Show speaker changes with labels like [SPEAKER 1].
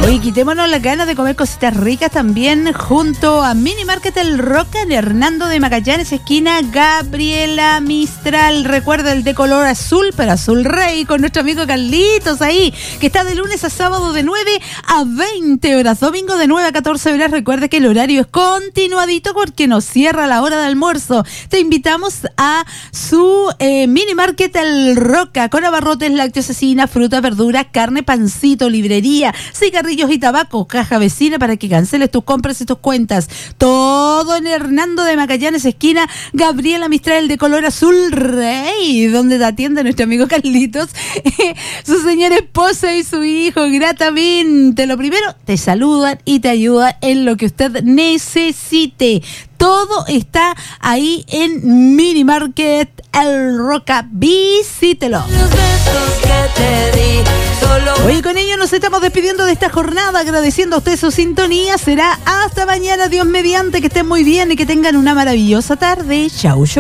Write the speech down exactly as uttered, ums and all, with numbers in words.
[SPEAKER 1] Oye, quitémonos las ganas de comer cositas ricas también junto a Mini Market El Roca en Hernando de Magallanes, esquina Gabriela Mistral. Recuerda el de color azul, pero azul rey, con nuestro amigo Carlitos ahí, que está de lunes a sábado de nueve a veinte horas, domingo de nueve a catorce horas. Recuerda que el horario es continuadito porque nos cierra la hora de almuerzo. Te invitamos a su eh, Mini Market El Roca, con abarrotes, lácteos, cecina, frutas, verduras, carne, pancito, librería, cigarrillos y tabaco, caja vecina para que canceles tus compras y tus cuentas. Todo en Hernando de Magallanes, esquina Gabriela Mistral, de color azul rey, donde te atiende nuestro amigo Carlitos, su señora esposa y su hijo gratamente. Lo primero, te saludan y te ayudan en lo que usted necesite. Todo está ahí en Mini Market El Roca. Visítelo. Hoy con ello nos estamos despidiendo de esta jornada, agradeciendo a usted su sintonía. Será hasta mañana, Dios mediante, que estén muy bien y que tengan una maravillosa tarde. Chau, chau.